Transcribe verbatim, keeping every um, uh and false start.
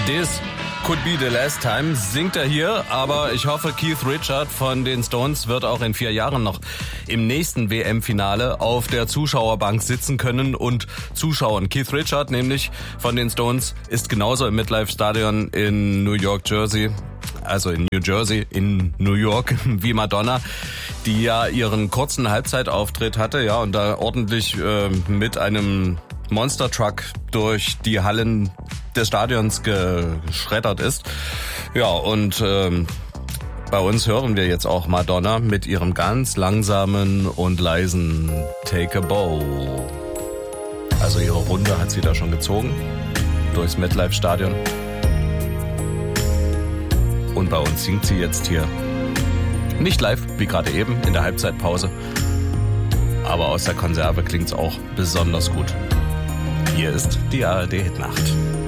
This could be the last time, singt er hier, aber ich hoffe, Keith Richard von den Stones wird auch in vier Jahren noch im nächsten W M-Finale auf der Zuschauerbank sitzen können und zuschauen. Keith Richard, nämlich von den Stones, ist genauso im MetLife Stadion in New York, Jersey, also in New Jersey, in New York, wie Madonna, die ja ihren kurzen Halbzeitauftritt hatte, ja, und da ordentlich äh, mit einem Monster Truck durch die Hallen des Stadions geschreddert ist. Ja, und ähm, bei uns hören wir jetzt auch Madonna mit ihrem ganz langsamen und leisen Take a Bow. Also ihre Runde hat sie da schon gezogen durchs MetLife Stadion. Und bei uns singt sie jetzt hier nicht live, wie gerade eben in der Halbzeitpause, aber aus der Konserve klingt's auch besonders gut. Hier ist die A R D Hitnacht.